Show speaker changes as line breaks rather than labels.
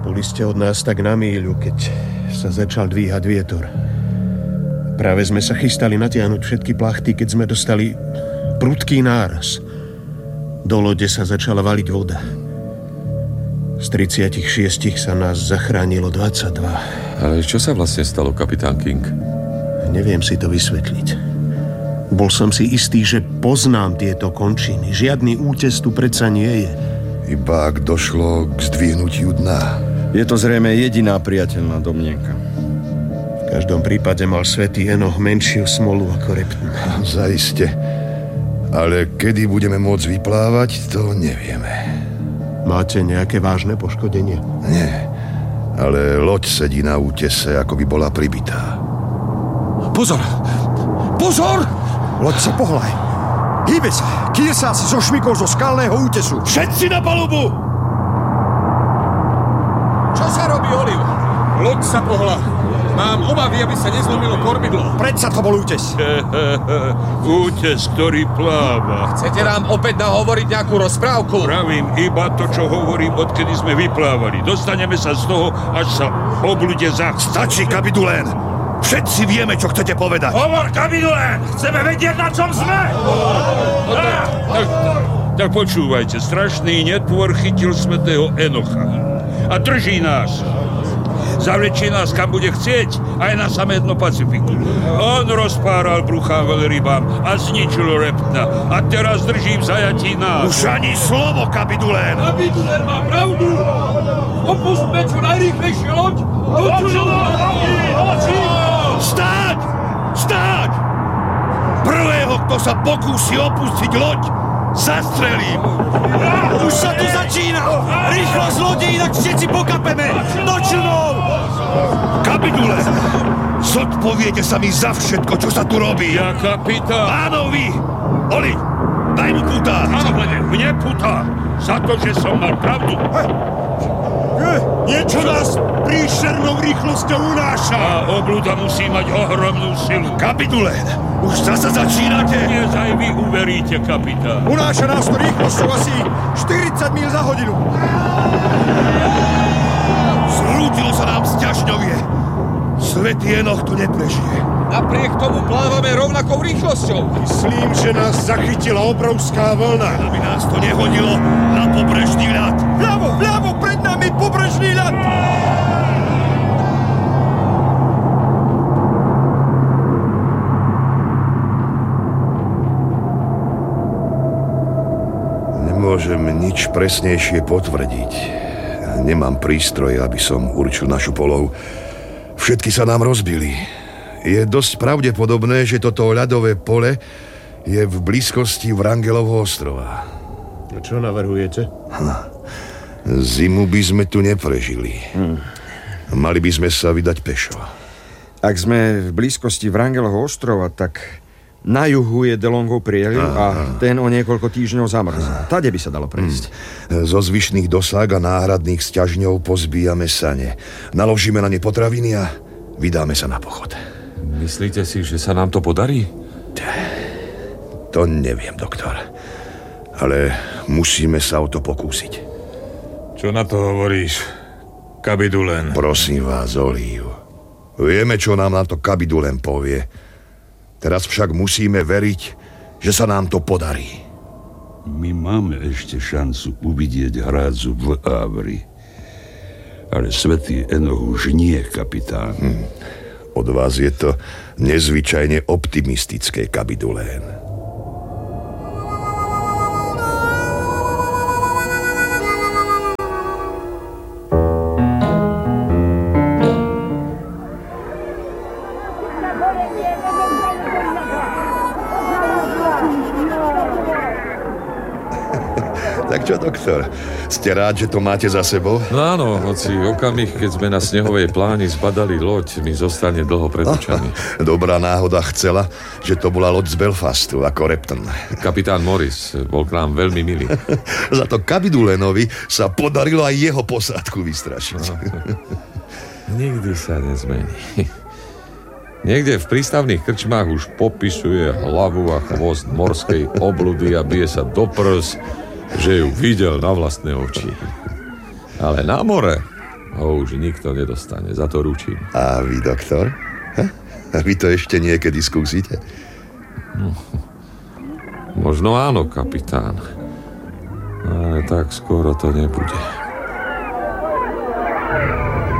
Boli ste od nás tak na míľu, keď sa začal dvíhať vietor. Práve sme sa chystali natiahnuť všetky plachty, keď sme dostali prudký náraz. Do lode sa začala valiť voda. Z 36 sa nás zachránilo 22.
Ale čo sa vlastne stalo, kapitán King?
Neviem si to vysvetliť. Bol som si istý, že poznám tieto končiny. Žiadny útes tu predsa nie je.
Iba ak došlo k zdvihnutiu dna.
Je to zrejme jediná priateľná domnienka.
V každom prípade mal svätý Enoch menšiu smolu ako Repton.
Zaiste. Ale kedy budeme môcť vyplávať, to nevieme.
Máte nejaké vážne poškodenie?
Nie, ale loď sedí na útese, ako by bola pribitá.
Pozor! Pozor! Loď sa pohlaj. Hýbe sa. Kýr sa si zošmykol zo skalného útesu.
Všetci na palubu!
Čo sa robí, Oliv? Loď sa pohla. Mám obavy, aby sa nezlomilo kormidlo.
Predsa to bol útes.
Útes, ktorý pláva.
Chcete nám opäť nahovoriť nejakú rozprávku?
Pravím iba to, čo hovorím, odkedy sme vyplávali. Dostaneme sa z toho, až sa oblude zachce.
Stačí, kapitulén! Všetci vieme, čo chcete povedať.
Hovor, kapitulén! Chceme vedieť, na čom sme! Tak počúvajte, strašný netvor chytil svätého Enocha a drží nás. Zavlečí nás, kam bude chcieť, aj na samé dno Pacifiku. On rozpáral bruchá veľrybám a zničil Reptona. A teraz drží v zajatí nás.
Už ani slovo, kapitulén!
Kapitulén má pravdu! Opustme čo najrýchlejšie loď!
Stáť! Stáť! Prvého, kto sa pokúsi opustiť loď, zastrelím!
Už sa tu začína! Rýchlo z lodi, inak všetci pokapeme! Do člnov!
Kapitule! Zodpoviete sa mi za všetko, čo sa tu robí!
Ja, kapitán!
Áno, vy! Oli, daj mu putá!
Áno, mne putá! Za to, že som mal pravdu!
Niečo nás príšernou rýchlosťou unáša!
A obluda musí mať ohromnú silu.
Kapitulén, už zasa začínate?
Dnes aj vy uveríte, kapitán.
Unáša nás to rýchlosťou asi 40 míľ za hodinu.
Zrútilo sa nám sťažňovie. Svätý Enoch tu neprežije.
Napriek tomu plávame rovnakou rýchlosťou.
Myslím, že nás zachytila obrovská vlna.
Aby nás to nehodilo na pobrežný ľad.
Vľavo, pred nami pobrežný ľad!
Nemôžem nič presnejšie potvrdiť. Nemám prístroje, aby som určil našu polohu. Všetky sa nám rozbili. Je dosť pravdepodobné, že toto ľadové pole je v blízkosti Wrangelovho ostrova.
A čo navrhujete?
Zimu by sme tu neprežili. Mali by sme sa vydať pešo.
Ak sme v blízkosti Wrangelovho ostrova, tak na juhu je Delongov prieliv a ten o niekoľko týždňov zamrzne. Tade by sa dalo prejsť.
Zo zvyšných dosák a náhradných sťažňov pozbíjame sane. Naložíme na ne potraviny a vydáme sa na pochod.
Myslíte si, že sa nám to podarí?
To neviem, doktor. Ale musíme sa o to pokúsiť.
Čo na to hovoríš, kapitulén?
Prosím vás, Oliv. Vieme, čo nám na to kapitulén povie. Teraz však musíme veriť, že sa nám to podarí.
My máme ešte šancu uvidieť hrádzu v Ávri. Ale svätý Enoch už nie, kapitán.
Od vás je to nezvyčajne optimistické, kapitulén. Tak čo, doktor? Ste rád, že to máte za sebou?
No áno, hoci okamih, keď sme na snehovej pláni zbadali loď, mi zostane dlho pred očami.
Dobrá náhoda chcela, že to bola loď z Belfastu, ako Repton.
Kapitán Morris bol k nám veľmi milý.
Za to kapitulénovi sa podarilo aj jeho posádku vystrašiť.
Nikdy sa nezmení. Niekde v prístavných krčmách už popisuje hlavu a chvost morskej obludy a bije sa do prs, že ju videl na vlastné oči. Ale na more ho už nikto nedostane, za to ručím.
A vy, doktor? A vy to ešte niekedy skúsite?
Možno áno, kapitán. Ale tak skoro to nebude.